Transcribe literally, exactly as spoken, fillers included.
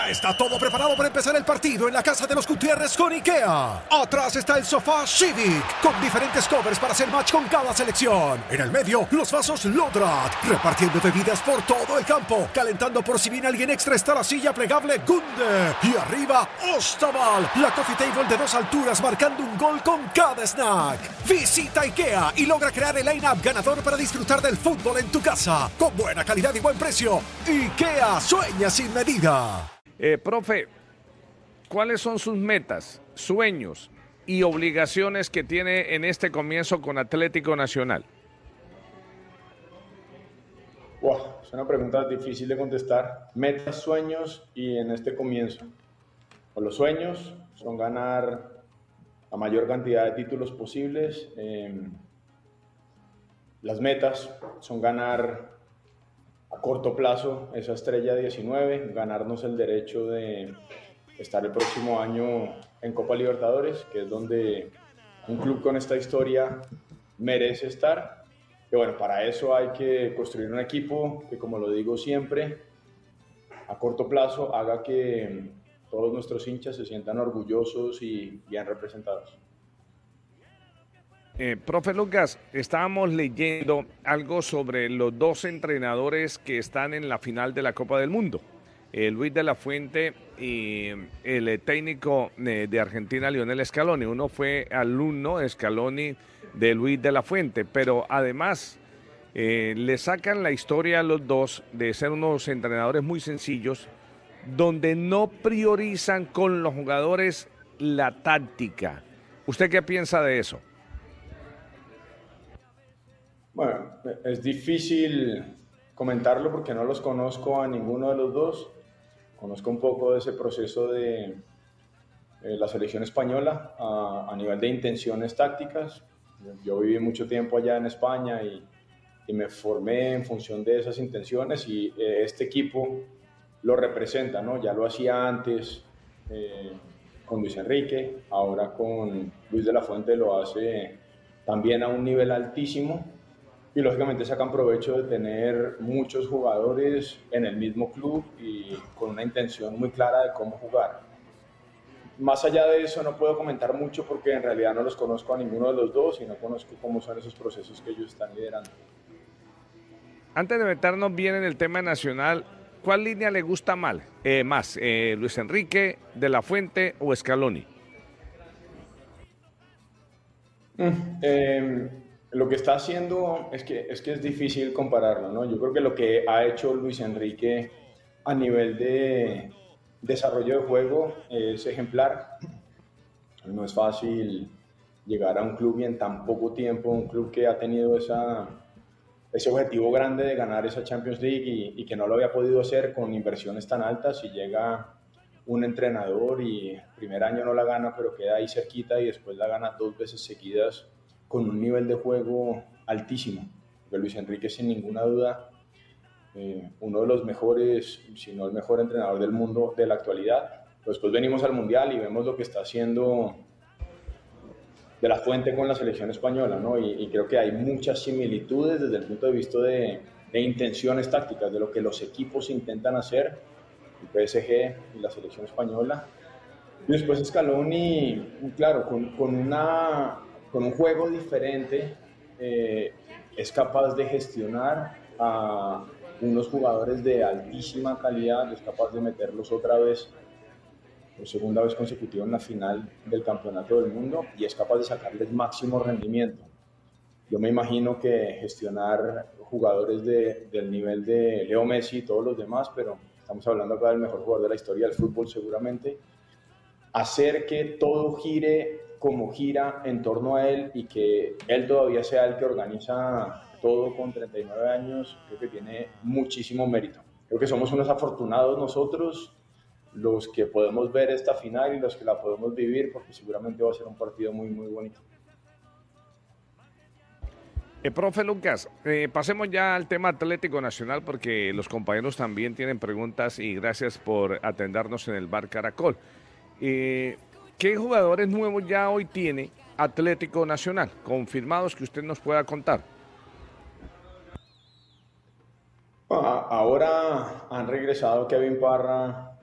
Ya está todo preparado para empezar el partido en la casa de los Gutiérrez con IKEA. Atrás está el sofá Civic, con diferentes covers para hacer match con cada selección. En el medio, los vasos Lodrat, repartiendo bebidas por todo el campo. Calentando por si viene alguien extra está la silla plegable Gunde. Y arriba, Ostaval, la coffee table de dos alturas marcando un gol con cada snack. Visita IKEA y logra crear el line-up ganador para disfrutar del fútbol en tu casa. Con buena calidad y buen precio. IKEA, sueña sin medida. Eh, profe, ¿cuáles son sus metas, sueños y obligaciones que tiene en este comienzo con Atlético Nacional? Wow, es una pregunta difícil de contestar. Metas, sueños y en este comienzo. Pues los sueños son ganar la mayor cantidad de títulos posibles. Eh, las metas son ganar a corto plazo esa estrella diecinueve, ganarnos el derecho de estar el próximo año en Copa Libertadores, que es donde un club con esta historia merece estar. Y bueno, para eso hay que construir un equipo que, como lo digo siempre, a corto plazo haga que todos nuestros hinchas se sientan orgullosos y bien representados. Eh, profe Lucas, estábamos leyendo algo sobre los dos entrenadores que están en la final de la Copa del Mundo, eh, Luis de la Fuente y el eh, técnico eh, de Argentina, Lionel Scaloni. Uno fue alumno Scaloni de Luis de la Fuente, pero además eh, le sacan la historia a los dos de ser unos entrenadores muy sencillos, donde no priorizan con los jugadores la táctica. ¿Usted qué piensa de eso? Bueno, es difícil comentarlo porque no los conozco a ninguno de los dos. Conozco un poco de ese proceso de eh, la selección española a, a nivel de intenciones tácticas. Yo viví mucho tiempo allá en España y, y me formé en función de esas intenciones y eh, este equipo lo representa, ¿no? Ya lo hacía antes eh, con Luis Enrique, ahora con Luis de la Fuente lo hace también a un nivel altísimo. Y lógicamente sacan provecho de tener muchos jugadores en el mismo club y con una intención muy clara de cómo jugar. Más allá de eso no puedo comentar mucho porque en realidad no los conozco a ninguno de los dos y no conozco cómo son esos procesos que ellos están liderando. Antes de meternos bien en el tema nacional, ¿cuál línea le gusta mal, eh, más? Eh, ¿Luis Enrique, De la Fuente o Scaloni? Mm, eh, Lo que está haciendo es que, es que es difícil compararlo, ¿no? Yo creo que lo que ha hecho Luis Enrique a nivel de desarrollo de juego es ejemplar. No es fácil llegar a un club y en tan poco tiempo, un club que ha tenido esa, ese objetivo grande de ganar esa Champions League y, y que no lo había podido hacer con inversiones tan altas, y llega un entrenador y el primer año no la gana, pero queda ahí cerquita y después la gana dos veces seguidas con un nivel de juego altísimo. Porque Luis Enrique, sin ninguna duda, eh, uno de los mejores, si no el mejor entrenador del mundo de la actualidad. Después venimos al Mundial y vemos lo que está haciendo De la Fuente con la selección española, ¿no? Y, y creo que hay muchas similitudes desde el punto de vista de, de intenciones tácticas, de lo que los equipos intentan hacer, el P S G y la selección española. Y después Scaloni, claro, con, con una... con un juego diferente, eh, es capaz de gestionar a unos jugadores de altísima calidad, es capaz de meterlos otra vez, por segunda vez consecutiva en la final del Campeonato del Mundo, y es capaz de sacarles máximo rendimiento. Yo me imagino que gestionar jugadores de, del nivel de Leo Messi y todos los demás, pero estamos hablando acá del mejor jugador de la historia del fútbol seguramente, hacer que todo gire como gira en torno a él y que él todavía sea el que organiza todo con treinta y nueve años, creo que tiene muchísimo mérito. Creo que somos unos afortunados nosotros, los que podemos ver esta final y los que la podemos vivir, porque seguramente va a ser un partido muy, muy bonito. Eh, profe Lucas, eh, pasemos ya al tema Atlético Nacional porque los compañeros también tienen preguntas y gracias por atendernos en el Bar Caracol. Eh, ¿Qué jugadores nuevos ya hoy tiene Atlético Nacional, confirmados, que usted nos pueda contar? Ahora han regresado Kevin Parra